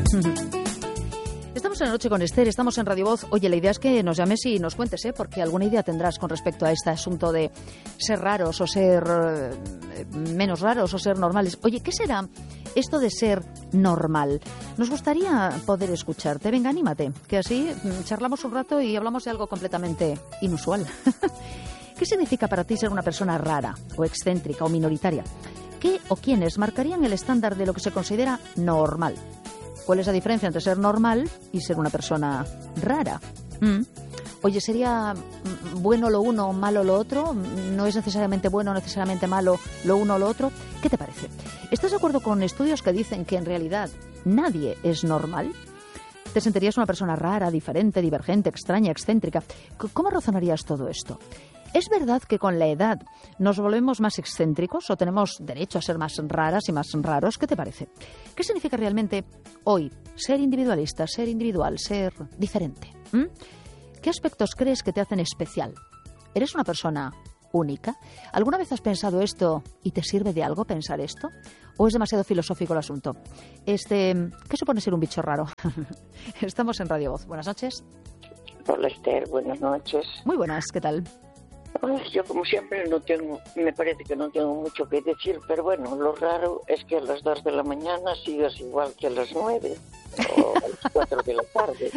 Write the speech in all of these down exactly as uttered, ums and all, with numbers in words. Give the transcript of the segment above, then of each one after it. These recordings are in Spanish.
Estamos en la noche con Esther, estamos en Radio Voz. Oye, la idea es que nos llames y nos cuentes, ¿eh? Porque alguna idea tendrás con respecto a este asunto de ser raros o ser eh, menos raros o ser normales. Oye, ¿qué será esto de ser normal? Nos gustaría poder escucharte. Venga, anímate, que así charlamos un rato y hablamos de algo completamente inusual. ¿Qué significa para ti ser una persona rara o excéntrica o minoritaria? ¿Qué o quiénes marcarían el estándar de lo que se considera normal? ¿Cuál es la diferencia entre ser normal y ser una persona rara? ¿Mm? Oye, ¿sería bueno lo uno, malo lo otro? ¿No es necesariamente bueno, necesariamente malo lo uno o lo otro? ¿Qué te parece? ¿Estás de acuerdo con estudios que dicen que en realidad nadie es normal? ¿Te sentirías una persona rara, diferente, divergente, extraña, excéntrica? ¿Cómo razonarías todo esto? ¿Es verdad que con la edad nos volvemos más excéntricos o tenemos derecho a ser más raras y más raros? ¿Qué te parece? ¿Qué significa realmente hoy ser individualista, ser individual, ser diferente? ¿Mm? ¿Qué aspectos crees que te hacen especial? ¿Eres una persona única? ¿Alguna vez has pensado esto y te sirve de algo pensar esto? ¿O es demasiado filosófico el asunto? Este, ¿qué supone ser un bicho raro? Estamos en Radio Voz. Buenas noches. Hola Esther, buenas noches. Muy buenas, ¿qué tal? Yo como siempre no tengo, me parece que no tengo mucho que decir, pero bueno, lo raro es que a las dos de la mañana sigas igual que a las nueve o a las cuatro de la tarde.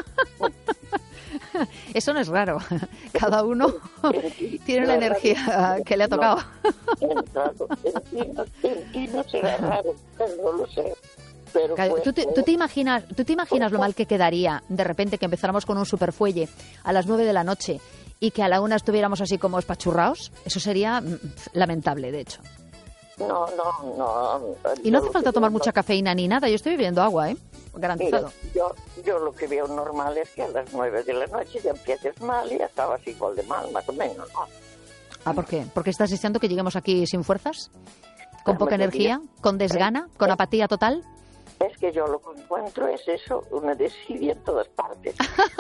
Eso no es raro, cada uno tiene la energía que le ha tocado. No, en ti no, en ti no será raro, no lo sé. Pero claro, pues, ¿tú, te, ¿tú, te imaginas, ¿Tú te imaginas lo mal que quedaría de repente que empezáramos con un superfuelle a las nueve de la noche y que a la una estuviéramos así como espachurrados? Eso sería mm, lamentable, de hecho. No, no, no. Y no hace falta tomar mucha cafeína ni nada. Yo estoy bebiendo agua, ¿eh? Garantizado. Mira, yo, yo lo que veo normal es que a las nueve de la noche ya empieces mal y acabas igual de mal, más o menos, ¿no? Ah, ¿por qué? ¿Porque estás deseando que lleguemos aquí sin fuerzas? ¿Con poca energía? ¿Con desgana? ¿Con apatía total? Es que yo lo que encuentro es eso, una desidia en todas partes.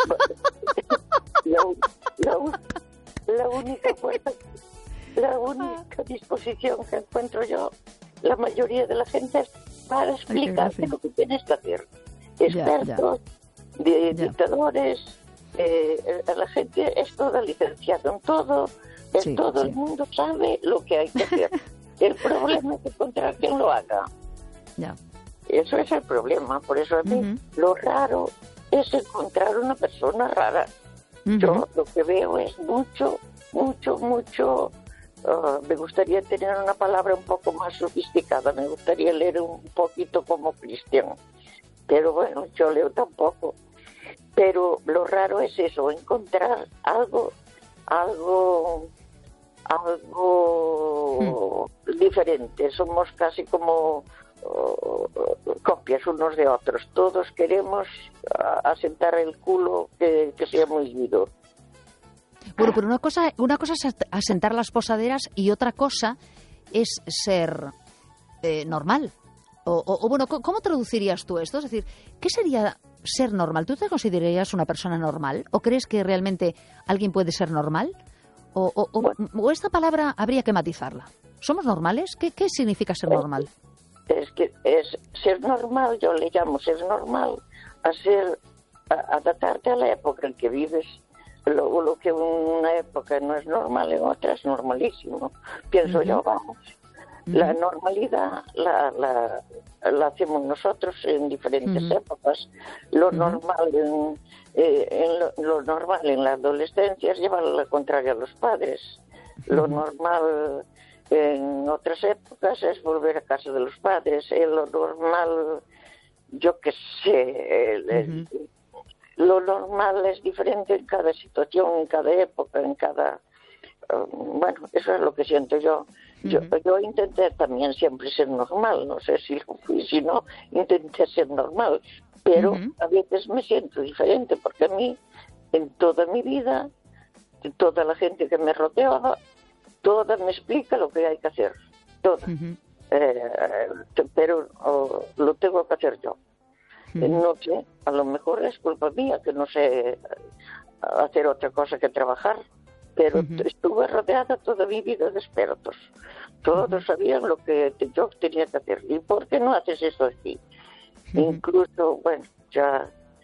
la, la, la única fuerza, la única disposición que encuentro yo, la mayoría de la gente es para explicarte lo que tienes que hacer. Expertos, ya, ya. De, ya. dictadores, eh, la gente es toda licenciada en todo, es sí, todo sí. El mundo sabe lo que hay que hacer. El problema es encontrar quien lo haga. Ya. Eso es el problema, por eso a mí uh-huh. lo raro es encontrar una persona rara. Uh-huh. Yo lo que veo es mucho, mucho, mucho, uh, me gustaría tener una palabra un poco más sofisticada, me gustaría leer un poquito como cristiano, pero bueno, yo leo tampoco. Pero lo raro es eso, encontrar algo, algo, algo uh-huh. diferente. Somos casi como Uh, copias unos de otros. Todos queremos uh, asentar el culo que, que sea muy vivo. Bueno, pero una cosa, una cosa es asentar las posaderas y otra cosa es ser eh, normal. O, o, o bueno, ¿cómo traducirías tú esto? Es decir, ¿qué sería ser normal? ¿Tú te considerarías una persona normal? ¿O crees que realmente alguien puede ser normal? ¿O, o, o, bueno. o esta palabra habría que matizarla? ¿Somos normales? ¿Qué, qué significa ser normal? Es que es ser normal, yo le llamo ser normal, a ser, a adaptarte a la época en que vives. Lo, lo que en una época no es normal, en otra es normalísimo. Pienso uh-huh. yo, vamos. Uh-huh. La normalidad la, la, la hacemos nosotros en diferentes uh-huh. épocas. Lo uh-huh. normal en, eh, en lo, lo normal en la adolescencia es llevar la contraria a los padres. Uh-huh. Lo normal en otras épocas es volver a casa de los padres. En lo normal, yo qué sé, el, el, uh-huh. lo normal es diferente en cada situación, en cada época, en cada... Um, bueno, eso es lo que siento yo. Uh-huh. Yo, yo intenté también siempre ser normal, no sé si lo fui, si no, intenté ser normal, pero uh-huh. a veces me siento diferente, porque a mí, en toda mi vida, toda la gente que me rodeaba, toda me explica lo que hay que hacer, toda. Uh-huh. Eh, pero oh, lo tengo que hacer yo. Uh-huh. No sé, a lo mejor es culpa mía que no sé hacer otra cosa que trabajar, pero uh-huh. estuve rodeada toda mi vida de expertos. Todos uh-huh. sabían lo que yo tenía que hacer. ¿Y por qué no haces eso así? Uh-huh. Incluso, bueno, ya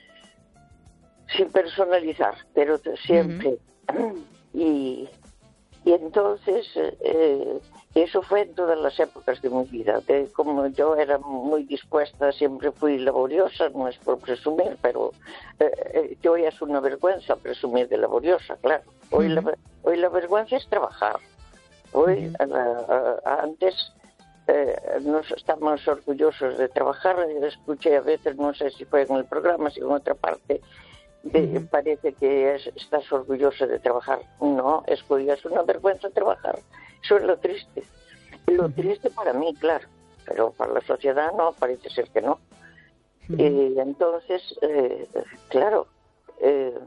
sin personalizar, pero siempre. Uh-huh. Y, y entonces, eh, eso fue en todas las épocas de mi vida. De, como yo era muy dispuesta, siempre fui laboriosa, no es por presumir, pero eh, que hoy es una vergüenza presumir de laboriosa, claro. Hoy, uh-huh. la, hoy la vergüenza es trabajar. Hoy, uh-huh. uh, uh, antes, eh, nos estamos orgullosos de trabajar. Escuché a veces, no sé si fue en el programa, si en otra parte, de, uh-huh. parece que es, estás orgulloso de trabajar. No, es que es una vergüenza trabajar. Eso es lo triste. Lo uh-huh. triste para mí, claro, pero para la sociedad no, parece ser que no. Uh-huh. Y entonces, eh, claro, eh,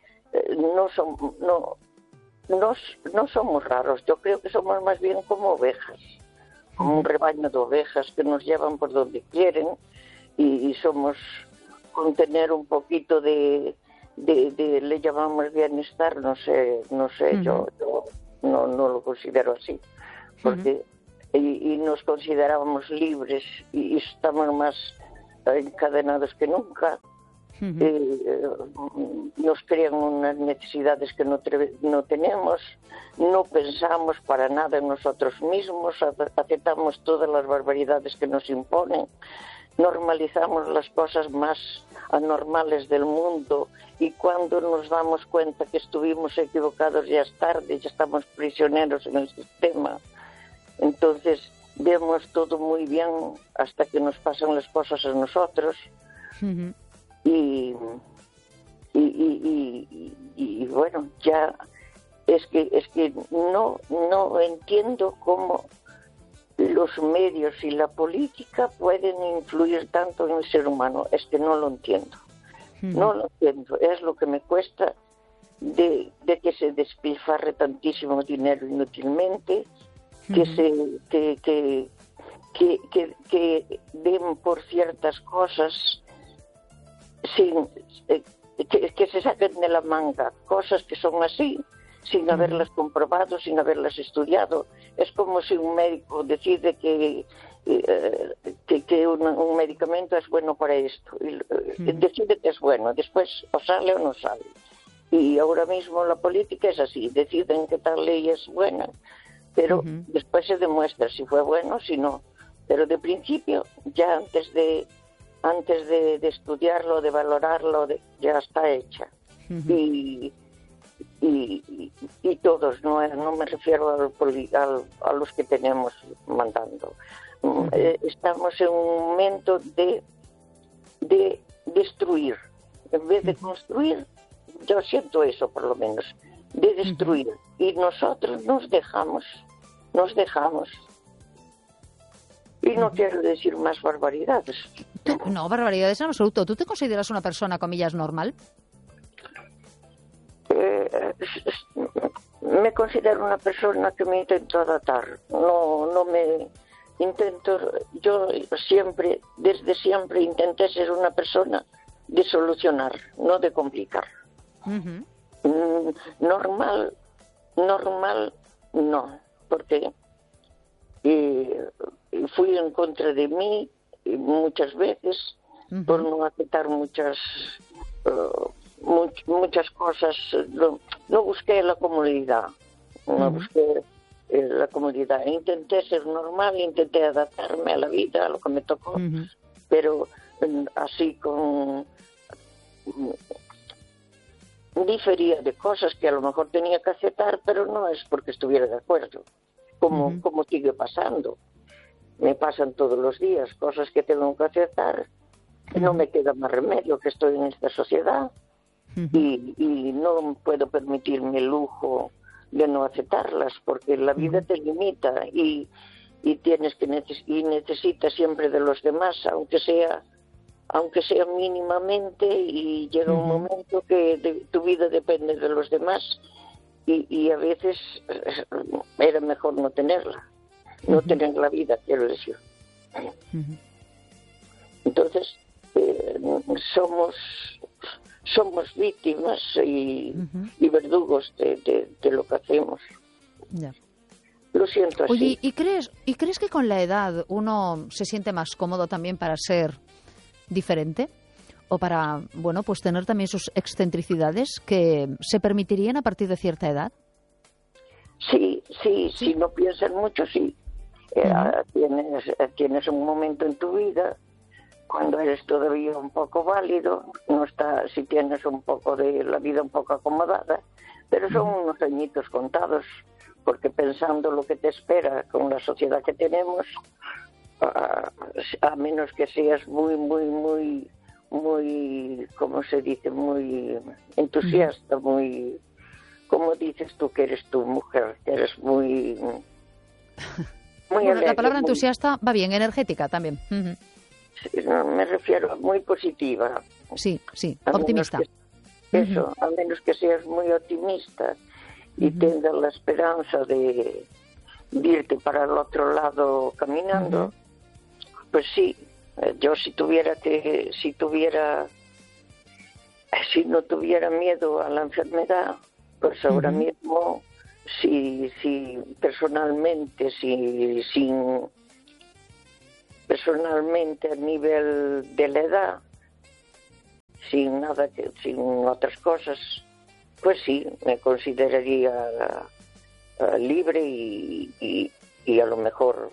no, son, no, no, no somos raros. Yo creo que somos más bien como ovejas, como uh-huh. un rebaño de ovejas que nos llevan por donde quieren y, y somos, con tener un poquito de, de, de, le llamamos bienestar, no sé, no sé, uh-huh. yo, yo no, no lo considero así, porque uh-huh. y, y nos considerábamos libres y, y estamos más encadenados que nunca. Uh-huh. eh, nos crean unas necesidades que no, tre- no tenemos, no pensamos para nada en nosotros mismos, aceptamos todas las barbaridades que nos imponen, normalizamos las cosas más anormales del mundo y cuando nos damos cuenta que estuvimos equivocados ya es tarde, ya estamos prisioneros en el sistema. Entonces vemos todo muy bien hasta que nos pasan las cosas a nosotros. Uh-huh. y, y, y, y, y, y bueno, ya es que es que no, no entiendo cómo los medios y la política pueden influir tanto en el ser humano. Es que no lo entiendo. Uh-huh. No lo entiendo. Es lo que me cuesta de, de que se despilfarre tantísimo dinero inútilmente, uh-huh. que se que, que, que, que, que den por ciertas cosas sin eh, que, que se saquen de la manga cosas que son así, sin haberlas comprobado, sin haberlas estudiado. Es como si un médico decide que, eh, que, que un, un medicamento es bueno para esto. Y, eh, mm. decide que es bueno, después o sale o no sale. Y ahora mismo la política es así, deciden que tal ley es buena, pero uh-huh. después se demuestra si fue bueno, si no. Pero de principio, ya antes de antes de, de estudiarlo, de valorarlo, de, ya está hecha. Uh-huh. Y Y, y, y todos, no, no me refiero al, al, a los que tenemos mandando. Uh-huh. Eh, estamos en un momento de, de destruir. En vez de construir, yo siento eso por lo menos, de destruir. Uh-huh. Y nosotros nos dejamos, nos dejamos. Y no uh-huh. quiero decir más barbaridades. No, barbaridades en absoluto. ¿Tú te consideras una persona, comillas, normal? Eh, me considero una persona que me intento adaptar, no, no me intento, yo siempre, desde siempre intenté ser una persona de solucionar, no de complicar. Uh-huh. Mm, normal, normal, no, porque eh, fui en contra de mí muchas veces uh-huh. por no aceptar muchas... Uh, Much, muchas cosas, no, no busqué la comodidad, no uh-huh. busqué eh, la comodidad. Intenté ser normal, intenté adaptarme a la vida, a lo que me tocó, uh-huh. pero eh, así con... difería de cosas que a lo mejor tenía que aceptar, pero no es porque estuviera de acuerdo, como, uh-huh. como sigue pasando. Me pasan todos los días cosas que tengo que aceptar, uh-huh. no me queda más remedio que estoy en esta sociedad. Uh-huh. Y, y no puedo permitirme el lujo de no aceptarlas porque la vida uh-huh. te limita y, y tienes que neces- y necesitas siempre de los demás, aunque sea aunque sea mínimamente, y llega uh-huh. un momento que de, tu vida depende de los demás y, y a veces era mejor no tenerla, no uh-huh. tener la vida, quiero decir. Uh-huh. Entonces eh, somos somos víctimas y, uh-huh. y verdugos de, de, de lo que hacemos. Ya. Lo siento así. Oye, ¿y crees, ¿y crees que con la edad uno se siente más cómodo también para ser diferente o para, bueno, pues tener también sus excentricidades que se permitirían a partir de cierta edad? Sí, sí, sí, si no piensas mucho, sí. Uh-huh. Eh, tienes, tienes un momento en tu vida cuando eres todavía un poco válido, no está, si tienes un poco de la vida un poco acomodada, pero son uh-huh. unos añitos contados, porque pensando lo que te espera con la sociedad que tenemos, a, a menos que seas muy, muy, muy, muy, ¿cómo se dice? Muy entusiasta, uh-huh. muy... ¿Cómo dices tú que eres tu mujer? Que eres muy... muy bueno, alegre, la palabra muy... entusiasta va bien, energética también. Uh-huh. Sí, no, me refiero a muy positiva. Sí, sí, a optimista. Que, eso, uh-huh. a menos que seas muy optimista y uh-huh. tengas la esperanza de, de irte para el otro lado caminando, uh-huh. pues sí, yo si tuviera que, si tuviera, si no tuviera miedo a la enfermedad, pues ahora uh-huh. mismo, si, si personalmente, si sin personalmente a nivel de la edad, sin nada, que, sin otras cosas, pues sí, me consideraría uh, libre y, y, y a lo mejor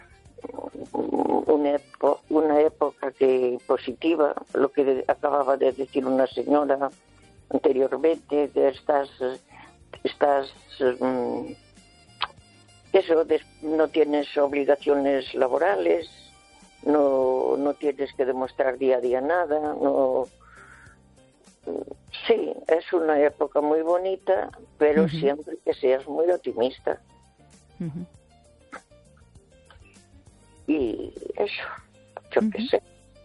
una, epo, una época que positiva, lo que acababa de decir una señora anteriormente, de estas, estas um, eso, de, no tienes obligaciones laborales, no, no tienes que demostrar día a día nada, no. Sí, es una época muy bonita, pero uh-huh. siempre que seas muy optimista. Uh-huh. Y eso, yo uh-huh. qué sé.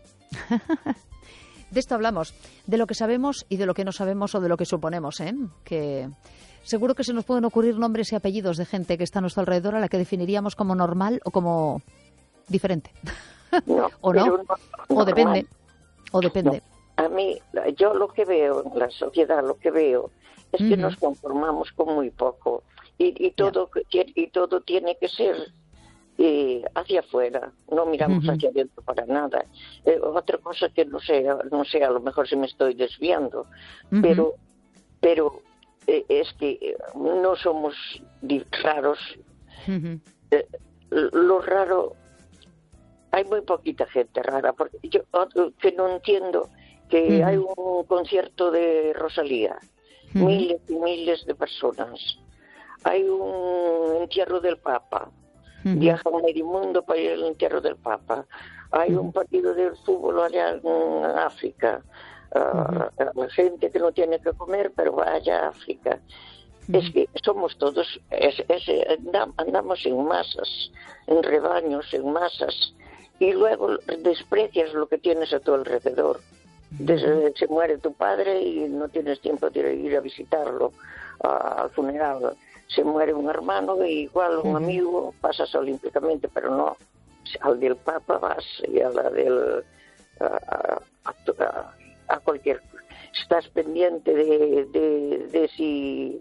De esto hablamos, de lo que sabemos y de lo que no sabemos o de lo que suponemos, ¿eh? Que seguro que se nos pueden ocurrir nombres y apellidos de gente que está a nuestro alrededor a la que definiríamos como normal o como diferente. No, o no, no o normal. depende, o depende. No. A mí, yo lo que veo en la sociedad, lo que veo es que uh-huh. nos conformamos con muy poco y, y todo yeah. y todo tiene que ser eh, hacia afuera, no miramos uh-huh. hacia adentro para nada. Eh, otra cosa que no sé, no sé, a lo mejor se me estoy desviando, uh-huh. pero pero eh, es que no somos raros. Uh-huh. Eh, lo raro, hay muy poquita gente rara, porque yo que no entiendo que uh-huh. hay un concierto de Rosalía, uh-huh. miles y miles de personas, hay un entierro del Papa, uh-huh. viaja a medio mundo para ir al entierro del Papa, hay uh-huh. un partido de fútbol allá en África, uh, uh-huh. gente que no tiene que comer pero vaya a África. Uh-huh. Es que somos todos, es, es, andamos en masas, en rebaños, en masas, y luego desprecias lo que tienes a tu alrededor. Desde, se muere tu padre y no tienes tiempo de ir a visitarlo uh, al funeral. Se muere un hermano y igual un uh-huh. amigo, pasas olímpicamente, pero no. Al del Papa vas y a la del... Uh, a, a, a cualquier... Estás pendiente de, de, de si...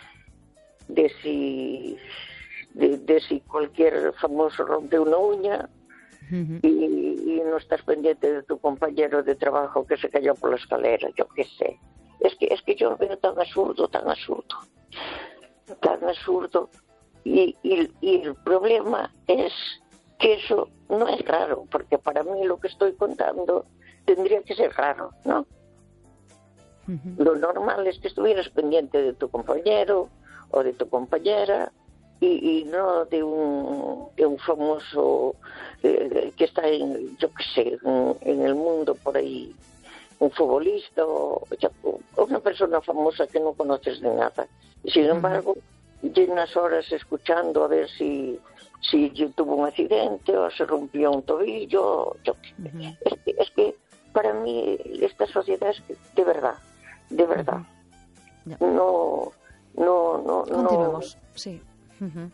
de si... De, de si cualquier famoso rompe una uña. Uh-huh. Y, y no estás pendiente de tu compañero de trabajo que se cayó por la escalera, yo qué sé. Es que es que yo lo veo tan absurdo, tan absurdo, tan absurdo. Y, y, y el problema es que eso no es raro, porque para mí lo que estoy contando tendría que ser raro, ¿no? Uh-huh. Lo normal es que estuvieras pendiente de tu compañero o de tu compañera, Y, y no de un, de un famoso eh, que está en, yo qué sé, en, en el mundo por ahí, un futbolista o, o una persona famosa que no conoces de nada. Y sin embargo, llenas horas escuchando a ver si, si tuvo un accidente o se rompió un tobillo. Yo, uh-huh. es, que, es que para mí esta sociedad es que, de verdad, de verdad, uh-huh. no, no, no, Continuamos, no, sí. Uh-huh.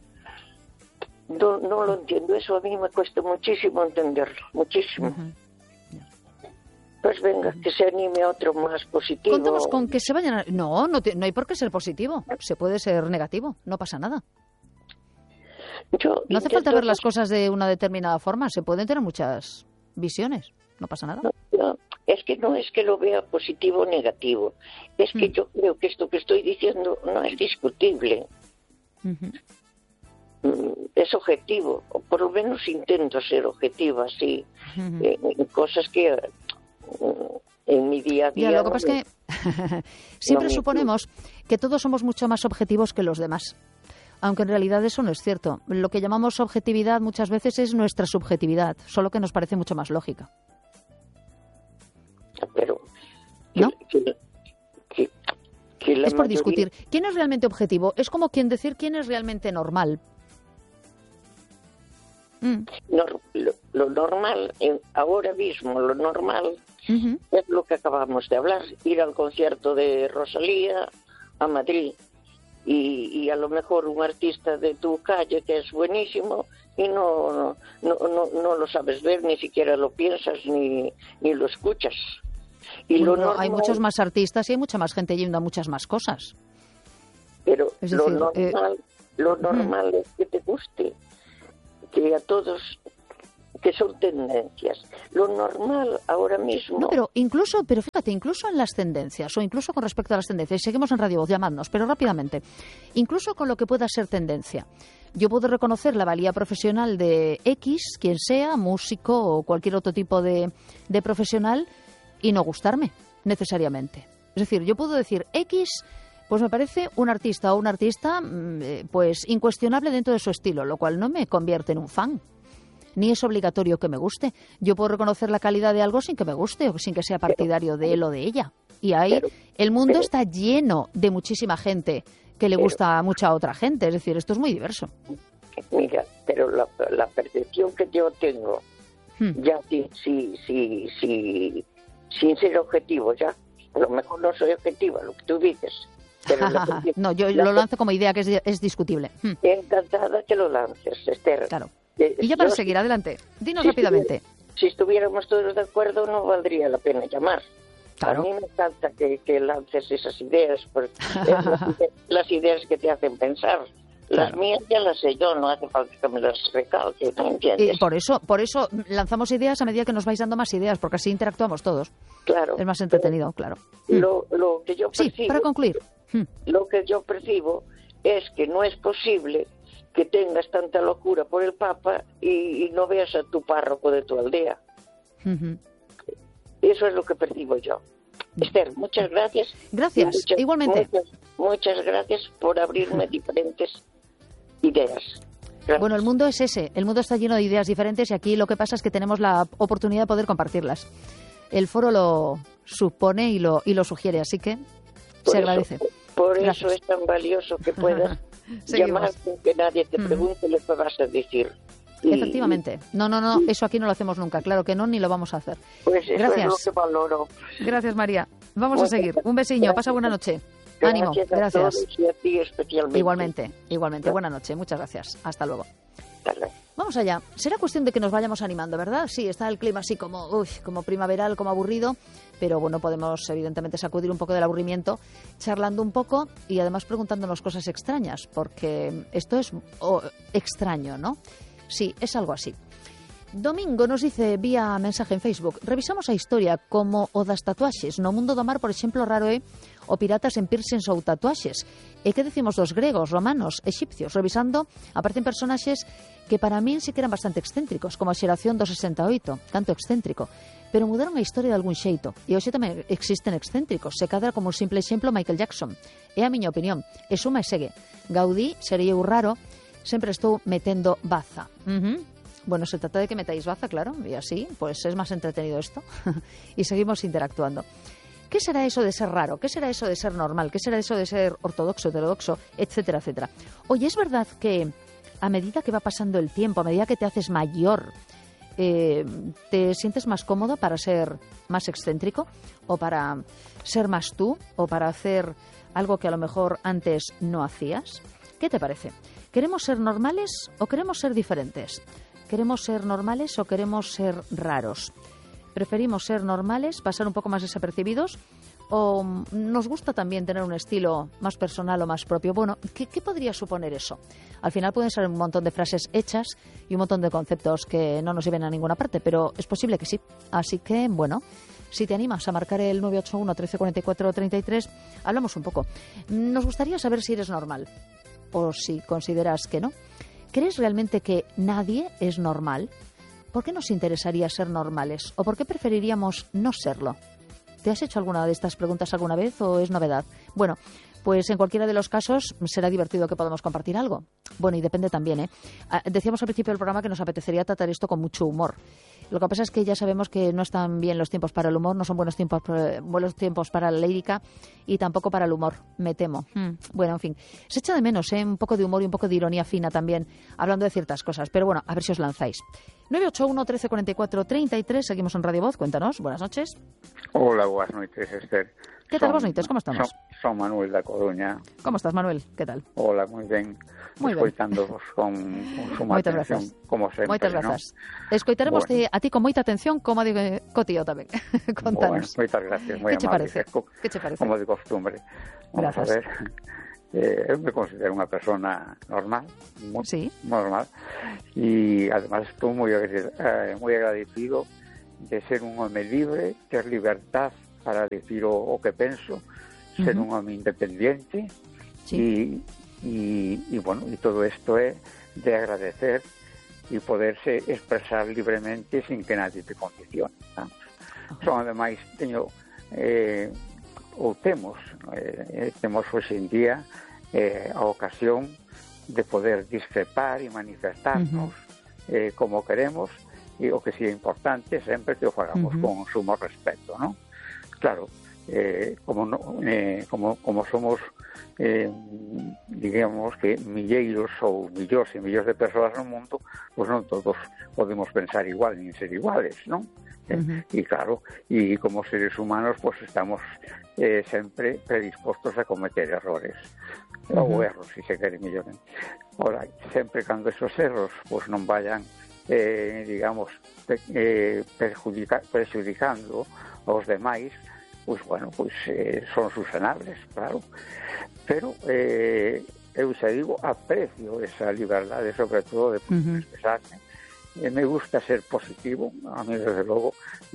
No, no lo entiendo, eso a mí me cuesta muchísimo entenderlo, muchísimo. Uh-huh. Yeah. Pues venga, uh-huh. que se anime otro más positivo. Contamos con que se vayan a... No, no, te... no hay por qué ser positivo, se puede ser negativo, no pasa nada. Yo no hace falta ver las cosas de una determinada forma, se pueden tener muchas visiones. no pasa nada. No, no, es que no es que lo vea positivo o negativo, es que mm. yo creo que esto que estoy diciendo no es discutible. Uh-huh. Es objetivo, o por lo menos intento ser objetiva, sí, uh-huh. eh, en cosas que eh, en mi día a día... Ya, lo que pasa no es que siempre no suponemos que todos somos mucho más objetivos que los demás, aunque en realidad eso no es cierto. Lo que llamamos objetividad muchas veces es nuestra subjetividad, solo que nos parece mucho más lógica. Pero... ¿No? Que, que, que la es por mayoría... discutir. ¿Quién es realmente objetivo? Es como quien decir quién es realmente normal. Mm. No, lo, lo normal, en, ahora mismo, lo normal uh-huh. es lo que acabamos de hablar, ir al concierto de Rosalía a Madrid y, y a lo mejor un artista de tu calle que es buenísimo y no, no, no, no lo sabes ver, ni siquiera lo piensas ni, ni lo escuchas. Y bueno, lo normal, hay muchos más artistas y hay mucha más gente yendo a muchas más cosas. Pero es lo decir, normal, eh, lo normal uh-huh. es que te guste, que a todos, que son tendencias. Lo normal ahora mismo... No, pero incluso, pero fíjate, incluso en las tendencias, o incluso con respecto a las tendencias, seguimos en Radio Voz, llamadnos, pero rápidamente, incluso con lo que pueda ser tendencia. Yo puedo reconocer la valía profesional de X, quien sea, músico o cualquier otro tipo de, de profesional, y no gustarme, necesariamente. Es decir, yo puedo decir X... Pues me parece un artista o un artista pues incuestionable dentro de su estilo, lo cual no me convierte en un fan. Ni es obligatorio que me guste. Yo puedo reconocer la calidad de algo sin que me guste o sin que sea partidario de él o de ella. Y ahí el mundo está lleno de muchísima gente que le gusta a mucha otra gente. Es decir, esto es muy diverso. Mira, pero la, la percepción que yo tengo, hmm. ya sí, sí, sí, sí, sin ser objetivo ya, a lo mejor no soy objetiva, lo que tú dices. Pero la, no, yo la, lo lanzo como idea que es, es discutible. Encantada que lo lances, Esther. Claro. Eh, y ya para yo, seguir, adelante. Dinos si rápidamente. Si estuviéramos todos de acuerdo, no valdría la pena llamar. Claro. A mí me encanta que, que lances esas ideas, porque es las, las ideas que te hacen pensar. Las claro. mías ya las sé yo, no hace falta que me las recalque, ¿no entiendes? Y por eso, por eso lanzamos ideas a medida que nos vais dando más ideas, porque así interactuamos todos. Claro. Es más entretenido, claro. Lo, lo que yo percibo, sí, para concluir. Lo que yo percibo es que no es posible que tengas tanta locura por el Papa y, y no veas a tu párroco de tu aldea. Uh-huh. Eso es lo que percibo yo. Esther, muchas gracias. Gracias, muchas, igualmente. Muchas, muchas gracias por abrirme diferentes ideas. Gracias. Bueno, el mundo es ese, el mundo está lleno de ideas diferentes y aquí lo que pasa es que tenemos la oportunidad de poder compartirlas. El foro lo supone y lo, y lo sugiere, así que por se eso, agradece. Por Gracias. eso es tan valioso que puedas llamar sin que nadie te pregunte mm. lo que vas a decir. Y, Efectivamente. No, no, no, eso aquí no lo hacemos nunca, claro que no, ni lo vamos a hacer. Pues eso Gracias. es lo que valoro. Gracias, María. Vamos Bueno, a seguir. Un besiño, gracias. Pasa buena noche. Gracias Ánimo, a gracias. Todos y a ti especialmente. Igualmente, igualmente. Buena noche, muchas gracias. Hasta luego. Dale. Vamos allá. Será cuestión de que nos vayamos animando, ¿verdad? Sí, está el clima así como, uy, como primaveral, como aburrido, pero bueno, podemos evidentemente sacudir un poco del aburrimiento, charlando un poco y además preguntándonos cosas extrañas, porque esto es oh, extraño, ¿no? Sí, es algo así. Domingo nos dice vía mensaje en Facebook: revisamos a historia como o das tatuaxes no mundo do mar, por exemplo, raro é o piratas en piercings ou tatuaxes. E que decimos dos gregos, romanos, exipcios? Revisando, aparecen personaxes que para min sí que eran bastante excéntricos, como a xeración do sesenta e oito, tanto excéntrico, pero mudaron a historia de algún xeito. E hoxe tamén existen excéntricos, se cadra como un simple exemplo Michael Jackson. É a miña opinión, e suma e segue. Gaudí, sería o raro, sempre estou metendo baza. Uh-huh. Bueno, se trata de que metáis baza, claro, y así, pues es más entretenido esto. Y seguimos interactuando. ¿Qué será eso de ser raro? ¿Qué será eso de ser normal? ¿Qué será eso de ser ortodoxo, heterodoxo, etcétera, etcétera? Oye, ¿es verdad que a medida que va pasando el tiempo, a medida que te haces mayor, eh, te sientes más cómodo para ser más excéntrico? ¿O para ser más tú? ¿O para hacer algo que a lo mejor antes no hacías? ¿Qué te parece? ¿Queremos ser normales o queremos ser diferentes? ¿Queremos ser normales o queremos ser raros? ¿Preferimos ser normales, pasar un poco más desapercibidos? ¿O nos gusta también tener un estilo más personal o más propio? Bueno, ¿qué, qué podría suponer eso? Al final pueden ser un montón de frases hechas y un montón de conceptos que no nos lleven a ninguna parte, pero es posible que sí. Así que, bueno, si te animas a marcar el nueve ocho uno, trece cuarenta y cuatro, treinta y tres, hablamos un poco. Nos gustaría saber si eres normal o si consideras que no. ¿Crees realmente que nadie es normal? ¿Por qué nos interesaría ser normales? ¿O por qué preferiríamos no serlo? ¿Te has hecho alguna de estas preguntas alguna vez o es novedad? Bueno, pues en cualquiera de los casos será divertido que podamos compartir algo. Bueno, y depende también, ¿eh? Decíamos al principio del programa que nos apetecería tratar esto con mucho humor. Lo que pasa es que ya sabemos que no están bien los tiempos para el humor, no son buenos tiempos, buenos tiempos para la lírica y tampoco para el humor, me temo. Hmm. Bueno, en fin, se echa de menos, ¿eh? Un poco de humor y un poco de ironía fina también, hablando de ciertas cosas. Pero bueno, a ver si os lanzáis. nueve ocho uno, trece cuarenta y cuatro, treinta y tres, seguimos en Radio Voz, cuéntanos, buenas noches. Hola, buenas noches, Esther. ¿Qué tal, buenas noches? ¿Cómo estamos? Son, son Manuel da Coruña. ¿Cómo estás, Manuel? ¿Qué tal? Hola, moi ben. Moi ben. Escoitándoos con, con suma Moitas atención, grazas. como sempre, Moitas grazas. ¿No? Escoitaremos bueno. a ti con moita atención, como digo co tío tamén. Contanos. Bueno, moitas gracias, moi Que che amables. parece? Co, Que che parece? Como de costumbre. Vamos Grazas. a ver. Eh, eu me considero unha persona normal, moi, Sí. normal, e además estou moi, eh, moi agradecido de ser un home libre, ter libertad para decir o, o que penso, ser Uh-huh. un home independiente, Sí. y, y, y bueno, y todo esto es de agradecer y poderse expresar libremente sin que nadie te condicione. Vamos. Uh-huh. Son ademais, teño eh, ou temos eh, temos hoxe en día eh, a ocasión de poder discrepar e manifestarnos uh-huh. eh, como queremos, e o que sí é importante sempre que o fagamos uh-huh. con sumo respeto, ¿no? Claro, eh, como, no, eh, como como somos eh, digamos que milleiros ou millóns e millóns de persoas no mundo, pois non todos podemos pensar igual nin ser iguales, non? Uh-huh. E claro, e como seres humanos pues estamos eh, sempre predispostos a cometer errores uh-huh. ou erros, se se quere mellor. Ora, sempre cando esos erros pues non vayan eh, digamos pe, eh, perjudica, perjudicando aos demais, pois bueno, pois eh, son susenables, claro. Pero eh, eu xa digo, aprecio esa liberdade, sobre todo de poder uh-huh. expresarme. Eh, me gusta ser positivo, a mí desde logo,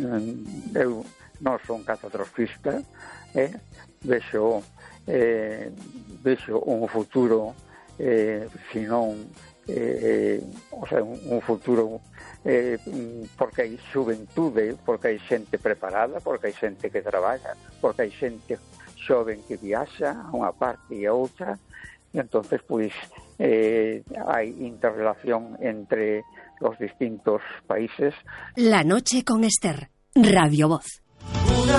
eu non son catastrofista, eh, vexo, eh, vexo un futuro, eh, senón, eh, o sea, un, un futuro eh, porque hai xuventude, porque hai xente preparada, porque hai xente que traballa, porque hai xente xoven que viaxa a unha parte e a outra, e entonces pois eh, hai interrelación entre los distintos países. La noche con Esther, Radio Voz.